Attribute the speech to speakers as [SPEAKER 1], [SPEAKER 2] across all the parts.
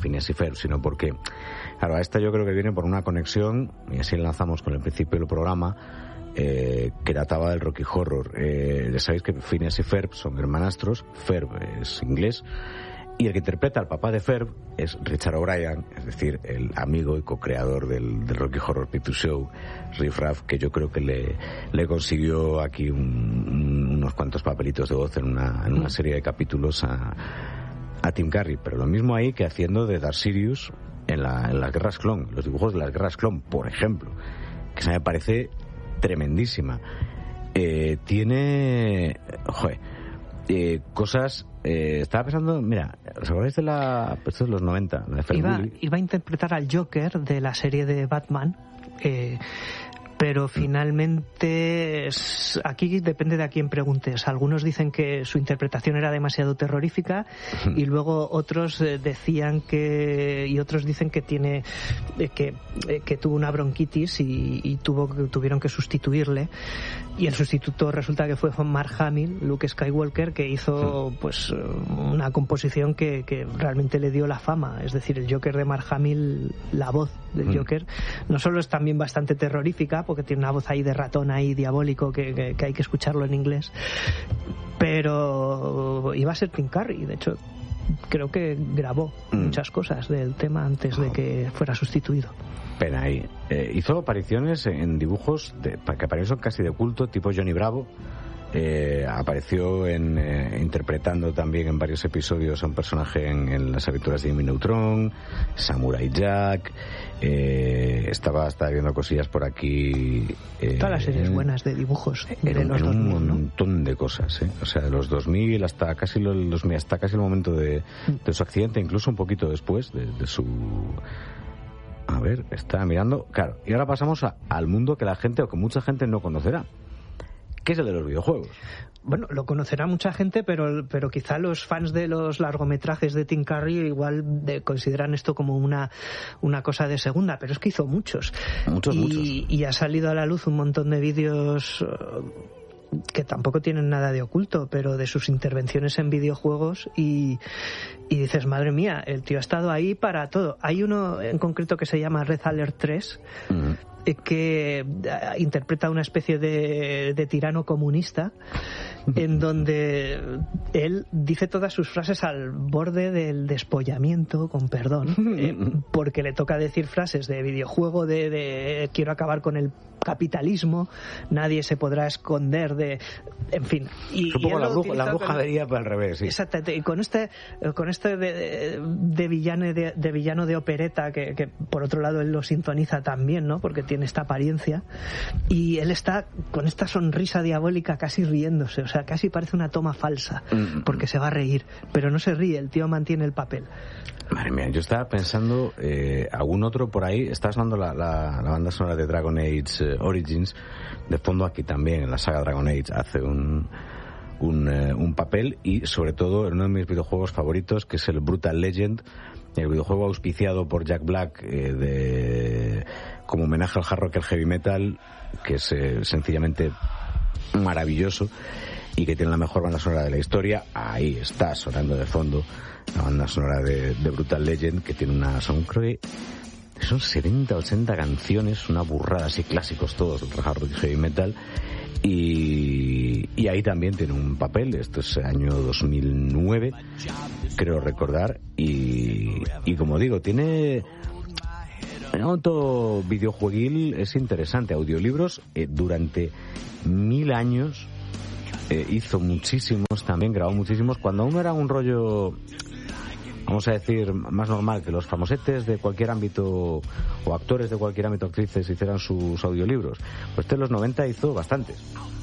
[SPEAKER 1] Phineas y Ferb, sino porque, claro, a esta yo creo que viene por una conexión, y así enlazamos con el principio del programa, que trataba del Rocky Horror. Ya sabéis que Phineas y Ferb son hermanastros, Ferb es inglés, y el que interpreta al papá de Ferb es Richard O'Brien, es decir, el amigo y co-creador del Rocky Horror Picture Show, Riff Raff, que yo creo que le consiguió aquí unos cuantos papelitos de voz en una serie de capítulos a Tim Curry. Pero lo mismo ahí que haciendo de Darth Sirius en las Guerras Clon, los dibujos de las Guerras Clon, por ejemplo, que se me parece tremendísima. Tiene cosas. Estaba pensando, mira, ¿os acordáis de esto de los 90? La de
[SPEAKER 2] iba a interpretar al Joker de la serie de Batman, pero finalmente aquí depende de a quién preguntes. Algunos dicen que su interpretación era demasiado terrorífica y luego otros decían y otros dicen que tiene que tuvo una bronquitis y tuvieron que sustituirle, y el sustituto resulta que fue Mark Hamill, Luke Skywalker, que hizo pues una composición que realmente le dio la fama. Es decir, el Joker de Mark Hamill, la voz del Joker, no solo es también bastante terrorífica, porque tiene una voz ahí de ratón ahí diabólico que hay que escucharlo en inglés, pero iba a ser Tim Curry. De hecho, creo que grabó muchas cosas del tema antes de que fuera sustituido.
[SPEAKER 1] Pena ahí. Hizo apariciones en dibujos que para mí son casi de culto, tipo Johnny Bravo. Apareció interpretando también en varios episodios a un personaje en las aventuras de Jimmy Neutron, Samurai Jack. Estaba viendo cosillas por aquí.
[SPEAKER 2] Todas las series buenas de dibujos de los 2000,
[SPEAKER 1] un montón de cosas, o sea, de los 2000 hasta casi el momento de su accidente, incluso un poquito después de su... A ver, estaba mirando, claro, y ahora pasamos al mundo que la gente, o que mucha gente no conocerá, que es el de los videojuegos.
[SPEAKER 2] Bueno, lo conocerá mucha gente, pero quizá los fans de los largometrajes de Tim Curry igual consideran esto como una cosa de segunda, pero es que hizo muchos. Muchos. Y ha salido a la luz un montón de vídeos que tampoco tienen nada de oculto, pero de sus intervenciones en videojuegos, y dices, madre mía, el tío ha estado ahí para todo. Hay uno en concreto que se llama Red Alert 3, que interpreta una especie de tirano comunista, en donde él dice todas sus frases al borde del despollamiento, con perdón, porque le toca decir frases de videojuego, de quiero acabar con el capitalismo, nadie se podrá esconder de... En fin.
[SPEAKER 1] Y un poco la brujería para al revés, sí.
[SPEAKER 2] Exactamente. Y con este de villano de opereta, que por otro lado él lo sintoniza también, ¿no? Porque tiene esta apariencia. Y él está con esta sonrisa diabólica casi riéndose. O sea, casi parece una toma falsa, porque se va a reír. Pero no se ríe, el tío mantiene el papel.
[SPEAKER 1] Madre mía, yo estaba pensando algún otro por ahí. Está sonando la banda sonora de Dragon Age Origins. De fondo aquí también en la saga Dragon Age hace un papel, y sobre todo en uno de mis videojuegos favoritos, que es el Brutal Legend, el videojuego auspiciado por Jack Black como homenaje al hard rock y al heavy metal, que es sencillamente maravilloso y que tiene la mejor banda sonora de la historia. Ahí está sonando de fondo la banda sonora de Brutal Legend, que tiene son 70, 80 canciones, una burrada, así clásicos todos del hard rock y heavy metal, y ahí también tiene un papel. Esto es el año 2009, creo recordar, y como digo, tiene un auto videojueguil, es interesante. Audiolibros, durante 1000 años hizo muchísimos también, grabó muchísimos, cuando aún era un rollo, vamos a decir, más normal que los famosetes de cualquier ámbito o actores de cualquier ámbito, actrices, hicieran sus audiolibros. Pues en los 90 hizo bastantes,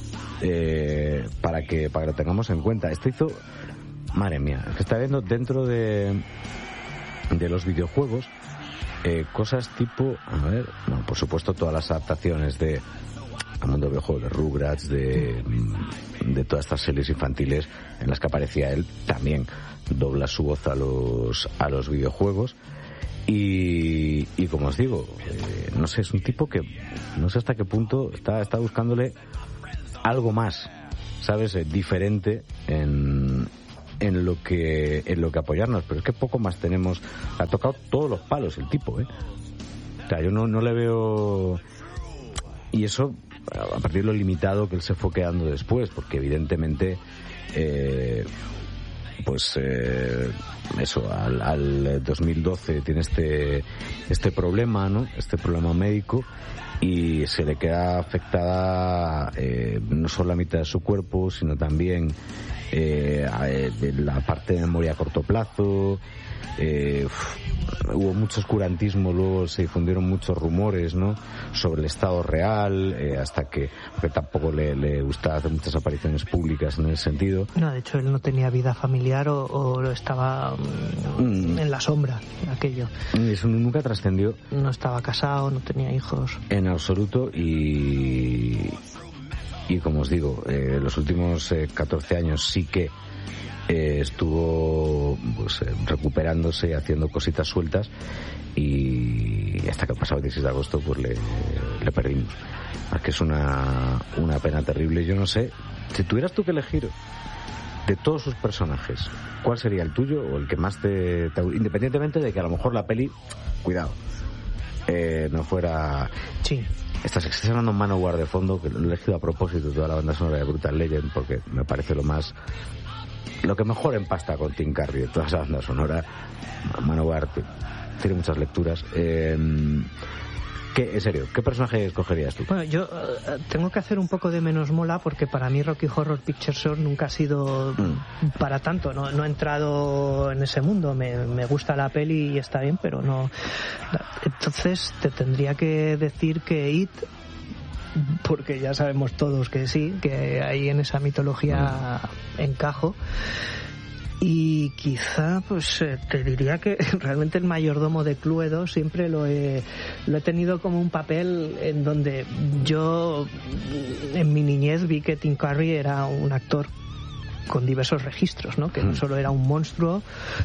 [SPEAKER 1] para que lo tengamos en cuenta. Esto hizo, madre mía, que está viendo dentro de los videojuegos cosas tipo, a ver, no, por supuesto todas las adaptaciones al mundo del videojuego, de Rugrats, de todas estas series infantiles en las que aparecía él, también dobla su voz a los videojuegos. Y como os digo, no sé, es un tipo que no sé hasta qué punto está buscándole algo más, ¿sabes? Diferente en en lo que apoyarnos, pero es que poco más tenemos. Ha tocado todos los palos el tipo, O sea, yo no le veo. Y eso a partir de lo limitado que él se fue quedando después, porque evidentemente eso, al 2012 tiene este problema, ¿no? Este problema médico, y se le queda afectada no solo la mitad de su cuerpo, sino también la parte de memoria a corto plazo. Hubo mucho oscurantismo, luego se difundieron muchos rumores, ¿no?, sobre el estado real, hasta que tampoco le gustaba hacer muchas apariciones públicas en ese sentido.
[SPEAKER 2] No, de hecho él no tenía vida familiar o estaba en la sombra, aquello.
[SPEAKER 1] Eso nunca trascendió.
[SPEAKER 2] No estaba casado, no tenía hijos.
[SPEAKER 1] En absoluto, y como os digo, los últimos 14 años sí que estuvo recuperándose y haciendo cositas sueltas, y hasta que el pasado 16 de agosto pues le perdimos. Que es una pena terrible. Yo no sé, si tuvieras tú que elegir de todos sus personajes, ¿cuál sería el tuyo o el que más te independientemente de que a lo mejor la peli, cuidado, no fuera...
[SPEAKER 2] Sí.
[SPEAKER 1] Estás sonando Manowar de fondo, que lo he elegido a propósito, toda la banda sonora de Brutal Legend, porque me parece lo que mejor empasta con Tim Curry de toda esa banda sonora. Manowar tiene muchas lecturas. En serio, ¿qué personaje escogerías tú?
[SPEAKER 2] Bueno, yo tengo que hacer un poco de menos mola, porque para mí Rocky Horror Picture Show nunca ha sido para tanto. No he entrado en ese mundo. Me gusta la peli y está bien, pero no. Entonces te tendría que decir que It, porque ya sabemos todos que sí, que ahí en esa mitología encajo. Y quizá pues te diría que realmente el mayordomo de Cluedo siempre lo he tenido como un papel en donde yo en mi niñez vi que Tim Curry era un actor con diversos registros, ¿no? Que no solo era un monstruo,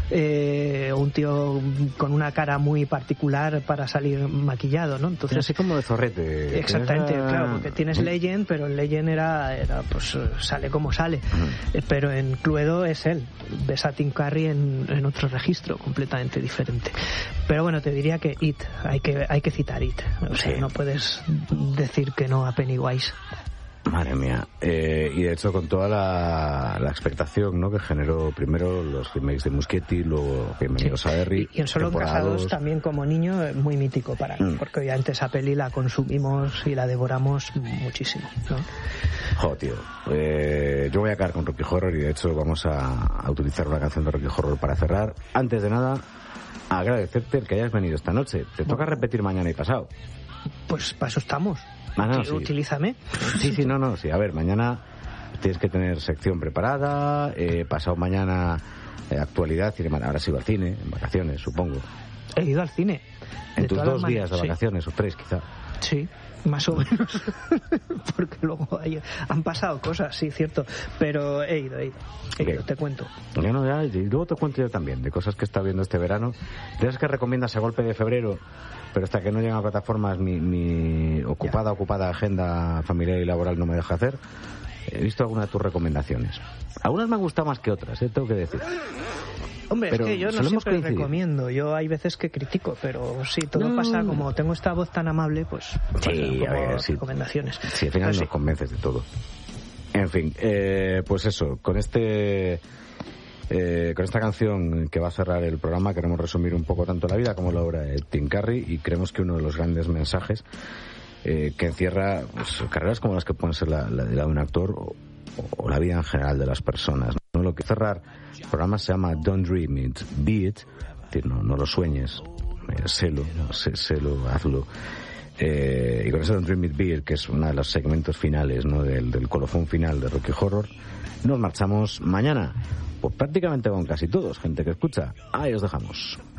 [SPEAKER 2] un tío con una cara muy particular para salir maquillado, ¿no? Entonces,
[SPEAKER 1] así como de zorrete.
[SPEAKER 2] Exactamente, claro, porque tienes Legend, pero en Legend era pues sale como sale. Pero en Cluedo es él. Ves a Tim Curry en otro registro completamente diferente. Pero bueno, te diría que It, hay que citar It. O sea, no puedes decir que no a Pennywise.
[SPEAKER 1] Madre mía. Y de hecho, con toda la expectación, ¿no?, que generó primero los remakes de Muschietti, luego Bienvenidos a Derry.
[SPEAKER 2] Y en Solo Casados también, como niño, muy mítico para mí, porque obviamente esa peli la consumimos y la devoramos muchísimo, ¿no?
[SPEAKER 1] Tío. Yo voy a acabar con Rocky Horror, y de hecho vamos a utilizar una canción de Rocky Horror para cerrar. Antes de nada, agradecerte el que hayas venido esta noche. Te toca repetir mañana y pasado.
[SPEAKER 2] Pues para eso estamos.
[SPEAKER 1] Sí.
[SPEAKER 2] Utilízame.
[SPEAKER 1] Sí. A ver, mañana tienes que tener sección preparada. Pasado mañana, actualidad, ahora sí ido al cine, en vacaciones, supongo.
[SPEAKER 2] He ido al cine.
[SPEAKER 1] En tus 2 días de vacaciones, o 3 quizá.
[SPEAKER 2] Sí, más o menos. Porque luego han pasado cosas, sí, cierto. Pero he ido, te cuento.
[SPEAKER 1] Y luego te cuento yo también de cosas que he estado viendo este verano. De esas que recomiendas a golpe de febrero, pero hasta que no llegan a plataformas mi ocupada agenda familiar y laboral no me deja hacer. He visto algunas de tus recomendaciones. Algunas me han gustado más que otras, tengo que decir.
[SPEAKER 2] Hombre, pero es que yo no siempre recomiendo. Yo hay veces que critico, pero sí, todo pasa, como tengo esta voz tan amable, pues
[SPEAKER 1] sí, a ver,
[SPEAKER 2] recomendaciones.
[SPEAKER 1] Sí, al final nos convences de todo. En fin, pues eso, con esta canción que va a cerrar el programa, queremos resumir un poco tanto la vida como la obra de Tim Curry, y creemos que uno de los grandes mensajes que encierra carreras como las que pueden ser la de un actor o la vida en general de las personas, ¿no? Lo que cerrar el programa se llama Don't Dream It, Be It, no lo sueñes, sélo, hazlo. Y con eso Don't Dream It, Be It, que es uno de los segmentos finales, ¿no?, del colofón final de Rocky Horror, nos marchamos mañana, pues prácticamente con casi todos, gente que escucha. Ahí os dejamos.